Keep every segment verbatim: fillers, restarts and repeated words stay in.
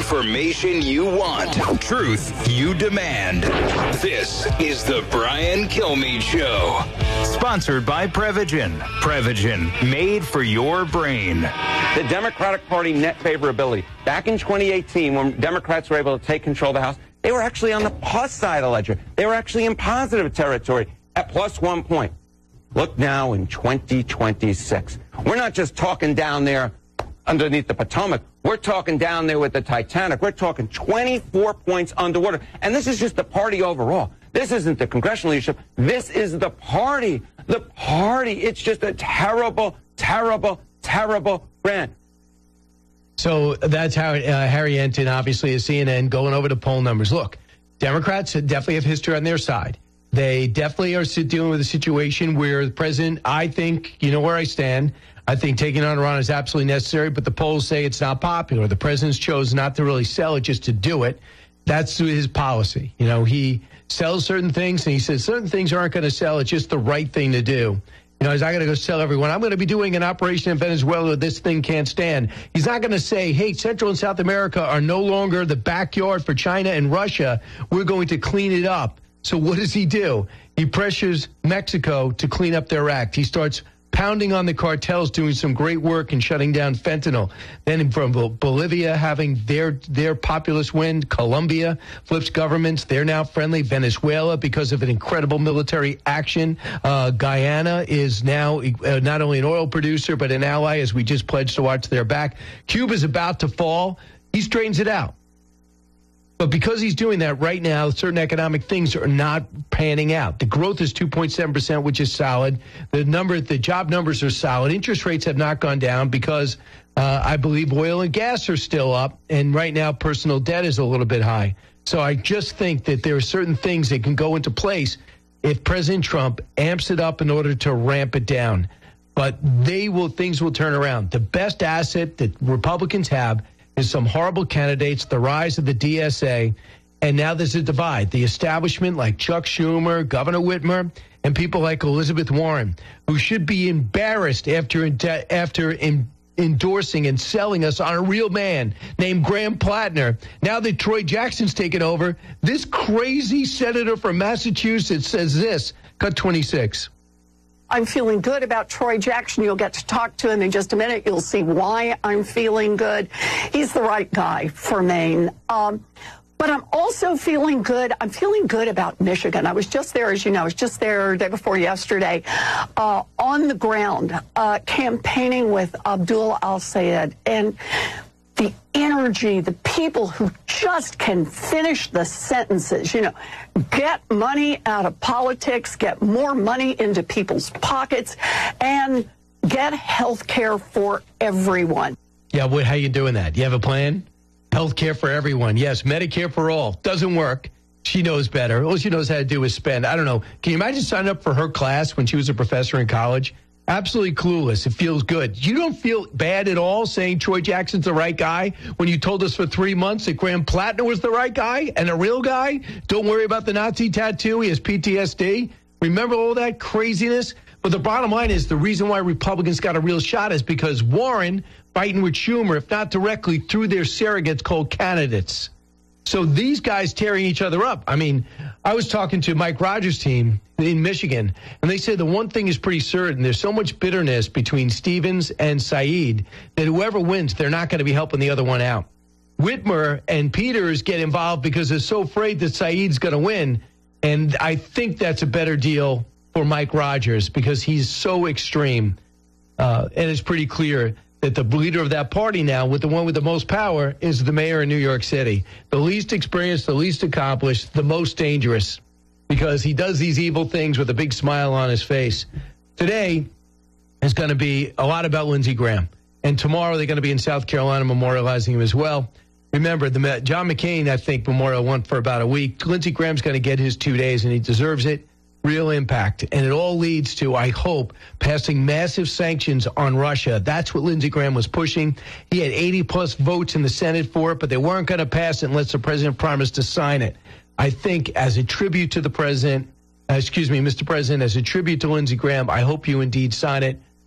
Information you want. Truth you demand. This is the Brian Kilmeade Show. Sponsored by Prevagen. Prevagen, made for your brain. The Democratic Party net favorability. Back in twenty eighteen, when Democrats were able to take control of the House, they were actually on the plus side of the ledger. They were actually in positive territory at plus one point. Look now in twenty twenty-six. We're not just talking down there underneath the Potomac. We're talking down there with the Titanic. We're talking twenty-four points underwater. And this is just the party overall. This isn't the congressional leadership. This is the party. The party. It's just a terrible, terrible, terrible brand. So that's how uh, Harry Enton, obviously, is C N N, going over the poll numbers. Look, Democrats definitely have history on their side. They definitely are dealing with a situation where the president, I think, you know where I stand. I think taking on Iran is absolutely necessary, but the polls say it's not popular. The president's chosen not to really sell it, just to do it. That's his policy. You know, he sells certain things, and he says certain things aren't going to sell. It's just the right thing to do. You know, he's not going to go sell everyone. I'm going to be doing an operation in Venezuela. This thing can't stand. He's not going to say, hey, Central and South America are no longer the backyard for China and Russia. We're going to clean it up. So what does he do? He pressures Mexico to clean up their act. He starts pounding on the cartels, doing some great work in shutting down fentanyl. Then from Bolivia having their their populist win, Colombia flips governments. They're now friendly. Venezuela, because of an incredible military action. Uh, Guyana is now uh, not only an oil producer, but an ally, as we just pledged to watch their back. Cuba's about to fall. He straightens it out. But because he's doing that right now, certain economic things are not panning out. The growth is two point seven percent, which is solid. The number, the job numbers are solid. Interest rates have not gone down because uh, I believe oil and gas are still up. And right now, personal debt is a little bit high. So I just think that there are certain things that can go into place if President Trump amps it up in order to ramp it down. But they will, things will turn around. The best asset that Republicans have is some horrible candidates, the rise of the D S A, and now there's a divide. The establishment like Chuck Schumer, Governor Whitmer, and people like Elizabeth Warren, who should be embarrassed after after in, endorsing and selling us on a real man named Graham Plattner. Now that Troy Jackson's taken over, this crazy senator from Massachusetts says this. Cut twenty-six. I'm feeling good about Troy Jackson. You'll get to talk to him in just a minute. You'll see why I'm feeling good. He's the right guy for Maine. Um, but I'm also feeling good. I'm feeling good about Michigan. I was just there, as you know, I was just there day before yesterday, uh, on the ground, uh, campaigning with Abdul Al-Sayed. And the energy, the people who just can finish the sentences, you know, get money out of politics, get more money into people's pockets, and get health care for everyone. Yeah, what, how you doing that? You have a plan? Health care for everyone. Yes, Medicare for all. Doesn't work. She knows better. All she knows how to do is spend. I don't know. Can you imagine signing up for her class when she was a professor in college? Absolutely clueless. It feels good. You don't feel bad at all saying Troy Jackson's the right guy when you told us for three months that Graham Plattner was the right guy and a real guy? Don't worry about the Nazi tattoo. He has P T S D. Remember all that craziness? But the bottom line is the reason why Republicans got a real shot is because Warren fighting with Schumer, if not directly, through their surrogates called candidates. So these guys tearing each other up. I mean, I was talking to Mike Rogers' team in Michigan, and they said the one thing is pretty certain. There's so much bitterness between Stevens and Said that whoever wins, they're not going to be helping the other one out. Whitmer and Peters get involved because they're so afraid that Said's going to win, and I think that's a better deal for Mike Rogers because he's so extreme, uh, and it's pretty clear that the leader of that party now, with the one with the most power, is the mayor in New York City. The least experienced, the least accomplished, the most dangerous, because he does these evil things with a big smile on his face. Today is going to be a lot about Lindsey Graham. And tomorrow they're going to be in South Carolina memorializing him as well. Remember, the John McCain, I think, memorial went for about a week. Lindsey Graham's going to get his two days, and he deserves it. Real impact. And it all leads to, I hope, passing massive sanctions on Russia. That's what Lindsey Graham was pushing. He had eighty plus votes in the Senate for it, but they weren't going to pass it unless the president promised to sign it. I think as a tribute to the president, uh, excuse me, Mister President, as a tribute to Lindsey Graham, I hope you indeed sign it.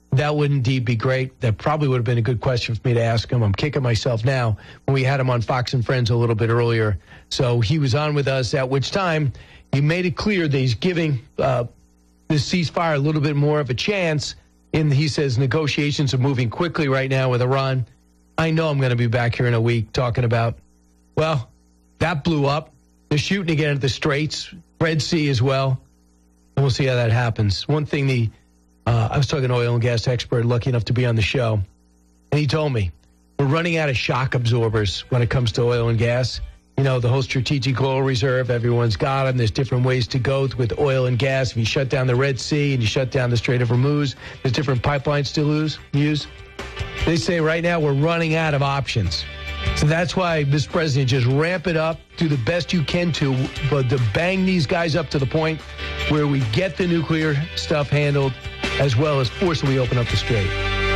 That would indeed be great. That probably would have been a good question for me to ask him. I'm kicking myself now when we had him on Fox and Friends a little bit earlier. So he was on with us, at which time he made it clear that he's giving uh, this ceasefire a little bit more of a chance. And he says negotiations are moving quickly right now with Iran. I know I'm going to be back here in a week talking about, well, that blew up. They're shooting again at the Straits, Red Sea as well. And we'll see how that happens. One thing the Uh, I was talking to an oil and gas expert, lucky enough to be on the show, and he told me we're running out of shock absorbers when it comes to oil and gas. You know, the whole strategic oil reserve, everyone's got them. There's different ways to go with oil and gas. If you shut down the Red Sea and you shut down the Strait of Hormuz, there's different pipelines to lose, use. They say right now we're running out of options. So that's why this president just ramp it up, do the best you can to, but to bang these guys up to the point where we get the nuclear stuff handled, as well as forcibly open up the strait.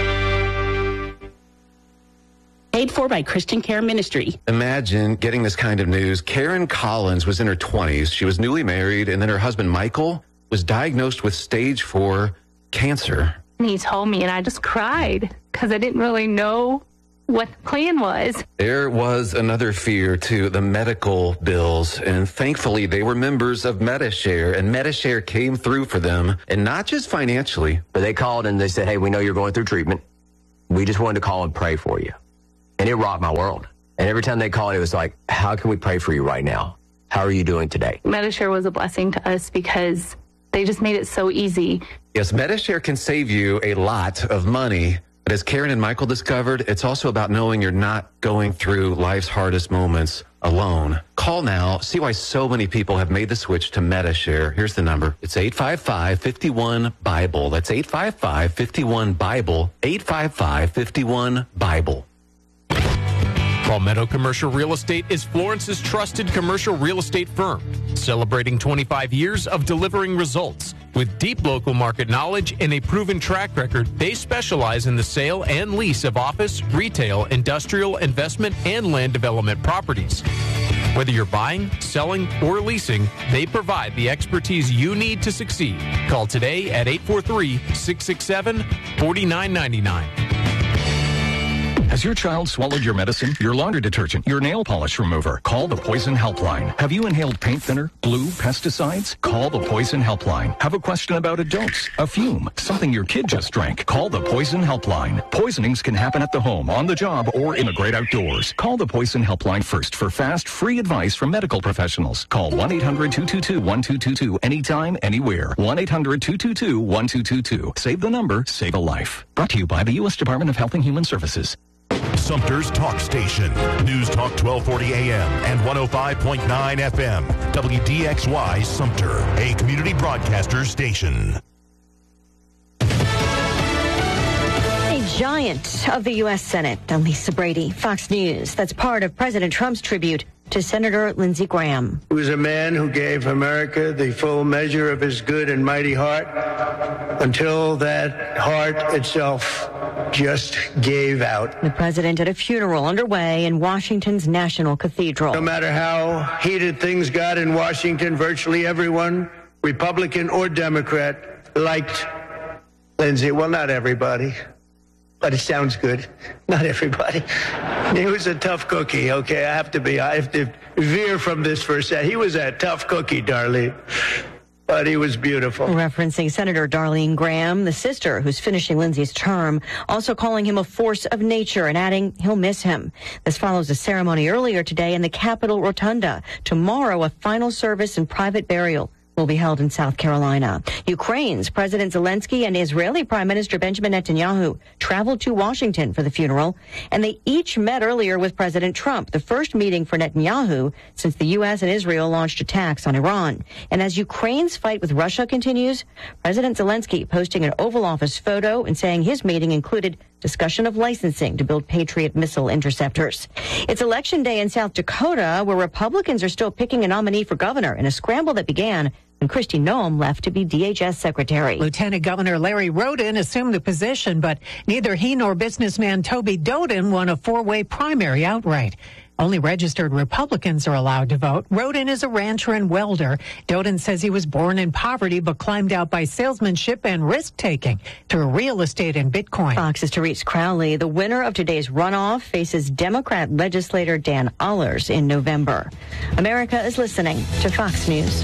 Paid for by Christian Care Ministry. Imagine getting this kind of news. Karen Collins was in her twenties. She was newly married, and then her husband, Michael, was diagnosed with stage four cancer. And he told me, and I just cried because I didn't really know what the plan was. There was another fear to the medical bills, and thankfully they were members of Medi-Share, and Medi-Share came through for them, and not just financially. But they called and they said, hey, we know you're going through treatment. We just wanted to call and pray for you. And it rocked my world. And every time they called, it was like, how can we pray for you right now? How are you doing today? Medi-Share was a blessing to us because they just made it so easy. Yes, Medi-Share can save you a lot of money. But as Karen and Michael discovered, it's also about knowing you're not going through life's hardest moments alone. Call now. See why so many people have made the switch to Medi-Share. Here's the number. It's eight five five, five one, Bible. That's eight five five, five one, Bible. eight five five, five one, Bible. Palmetto Commercial Real Estate is Florence's trusted commercial real estate firm, celebrating twenty-five years of delivering results. With deep local market knowledge and a proven track record, they specialize in the sale and lease of office, retail, industrial, investment, and land development properties. Whether you're buying, selling, or leasing, they provide the expertise you need to succeed. Call today at eight four three, six six seven, four nine nine nine. Has your child swallowed your medicine, your laundry detergent, your nail polish remover? Call the Poison Helpline. Have you inhaled paint thinner, glue, pesticides? Call the Poison Helpline. Have a question about a dose, a fume, something your kid just drank? Call the Poison Helpline. Poisonings can happen at the home, on the job, or in the great outdoors. Call the Poison Helpline first for fast, free advice from medical professionals. Call one eight hundred, two two two, one two two two anytime, anywhere. one eight hundred, two two two, one two two two. Save the number, save a life. Brought to you by the U S Department of Health and Human Services. Sumter's Talk Station. News Talk twelve forty A M and one oh five point nine F M. W D X Y Sumter, a community broadcaster station. A giant of the U S Senate, Lisa Brady, Fox News. That's part of President Trump's tribute to Senator Lindsey Graham. He was a man who gave America the full measure of his good and mighty heart until that heart itself just gave out. The president at a funeral underway in Washington's National Cathedral. No matter how heated things got in Washington, virtually everyone, Republican or Democrat, liked Lindsey. Well, not everybody, but it sounds good. Not everybody. He was a tough cookie, okay? I have to be, I have to veer from this for a second. He was a tough cookie, Darlene. But he was beautiful. Referencing Senator Darlene Graham, the sister who's finishing Lindsey's term, also calling him a force of nature and adding he'll miss him. This follows a ceremony earlier today in the Capitol Rotunda. Tomorrow, a final service and private burial will be held in South Carolina. Ukraine's President Zelensky and Israeli Prime Minister Benjamin Netanyahu traveled to Washington for the funeral, and they each met earlier with President Trump, the first meeting for Netanyahu since the U S and Israel launched attacks on Iran. And as Ukraine's fight with Russia continues, President Zelensky posting an Oval Office photo and saying his meeting included discussion of licensing to build Patriot missile interceptors. It's election day in South Dakota, where Republicans are still picking a nominee for governor in a scramble that began when Kristi Noem left to be D H S secretary. Lieutenant Governor Larry Roden assumed the position, but neither he nor businessman Toby Doden won a four-way primary outright. Only registered Republicans are allowed to vote. Rodin is a rancher and welder. Doden says he was born in poverty but climbed out by salesmanship and risk-taking through real estate and Bitcoin. Fox's Therese Crowley, the winner of today's runoff, faces Democrat legislator Dan Allers in November. America is listening to Fox News.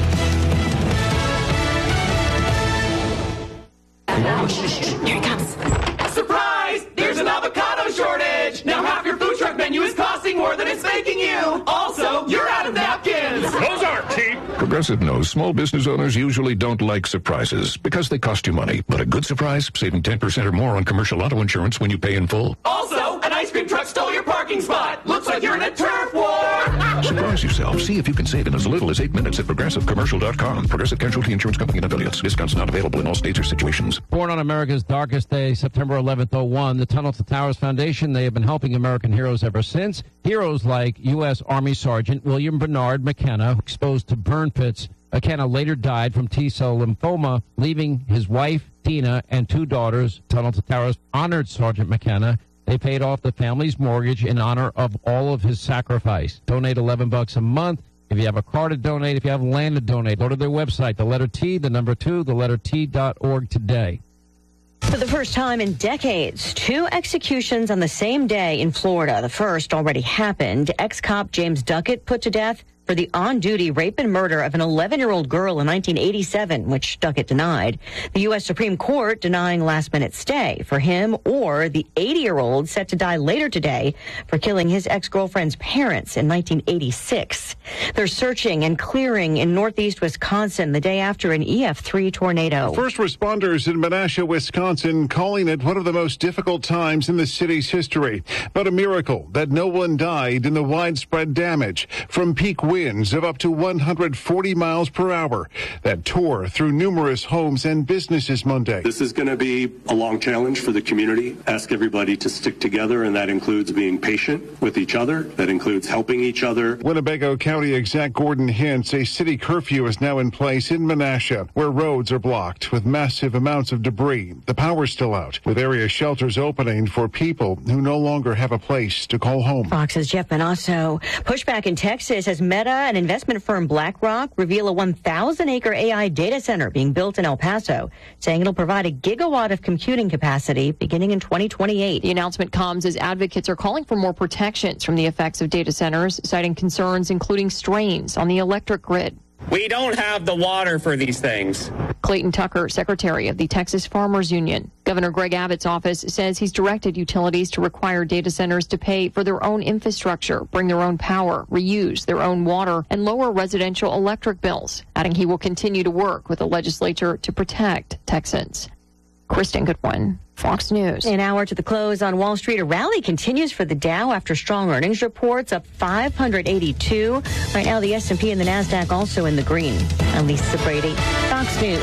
Here he comes. Surprise! There's an avocado shortage! Now half your food truck menu is costing more than it's making you! Also, you're out of napkins! Those aren't cheap! Progressive knows small business owners usually don't like surprises because they cost you money. But a good surprise, saving ten percent or more on commercial auto insurance when you pay in full. Also, an ice cream truck stole your parking spot! Looks like you're in a turf war! Surprise yourself. See if you can save in as little as eight minutes at progressive commercial dot com. Progressive Casualty Insurance Company and affiliates. Discounts not available in all states or situations. Born on America's darkest day, September eleventh, oh one, the Tunnel to Towers Foundation, they have been helping American heroes ever since. Heroes like U S. Army Sergeant William Bernard McKenna, exposed to burn pits. McKenna later died from T-cell lymphoma, leaving his wife, Tina, and two daughters. Tunnel to Towers honored Sergeant McKenna. They paid off the family's mortgage in honor of all of his sacrifice. Donate eleven bucks a month. If you have a car to donate, if you have land to donate, go to their website, the letter T, the number two, the letter T dot org today. For the first time in decades, two executions on the same day in Florida. The first already happened. Ex-cop James Duckett put to death for the on-duty rape and murder of an eleven-year-old girl in nineteen eighty-seven, which Duckett denied. The U S. Supreme Court denying last-minute stay for him or the eighty-year-old set to die later today for killing his ex-girlfriend's parents in nineteen eighty-six. They're searching and clearing in northeast Wisconsin the day after an E F three tornado. First responders in Menasha, Wisconsin, calling it one of the most difficult times in the city's history. But a miracle that no one died in the widespread damage from peak winds of up to one hundred forty miles per hour that tore through numerous homes and businesses Monday. This is going to be a long challenge for the community. Ask everybody to stick together, and that includes being patient with each other. That includes helping each other. Winnebago County Exec Gordon hints a city curfew is now in place in Menasha, where roads are blocked with massive amounts of debris. The power's still out, with area shelters opening for people who no longer have a place to call home. Fox's Jeff Manasso. Pushback in Texas as Meta and investment firm BlackRock reveal a one thousand acre A I data center being built in El Paso, saying it'll provide a gigawatt of computing capacity beginning in twenty twenty-eight. The announcement comes as advocates are calling for more protections from the effects of data centers, citing concerns including strains on the electric grid. We don't have the water for these things. Clayton Tucker, secretary of the Texas Farmers Union. Governor Greg Abbott's office says he's directed utilities to require data centers to pay for their own infrastructure, bring their own power, reuse their own water, and lower residential electric bills, adding he will continue to work with the legislature to protect Texans. Kristen Goodwin, Fox News. An hour to the close on Wall Street. A rally continues for the Dow after strong earnings reports, up five hundred eighty-two. Right now, the S and P and the NASDAQ also in the green. I'm Lisa Brady, Fox News.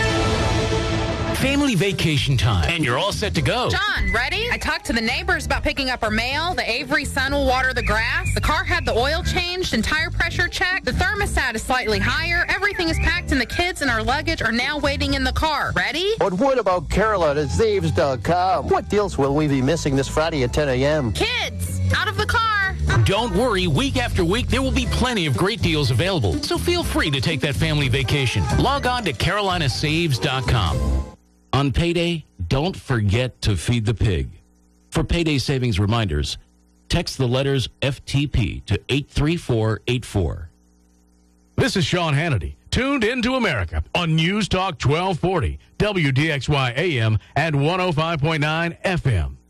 Family vacation time, and you're all set to go. John, ready? I talked to the neighbors about picking up our mail. The Avery son will water the grass. The car had the oil changed and tire pressure checked. The thermostat is slightly higher. Everything is packed, and the kids and our luggage are now waiting in the car. Ready? But what about Carolyn at Zaves dot com? What deals will we be missing this Friday at ten a.m.? Kids, out of the car. Don't worry, week after week, there will be plenty of great deals available. So feel free to take that family vacation. Log on to Carolina Saves dot com. On payday, don't forget to feed the pig. For payday savings reminders, text the letters F T P to eight three four eight four. This is Sean Hannity, tuned into America on News Talk twelve forty, W D X Y A M and one oh five point nine F M.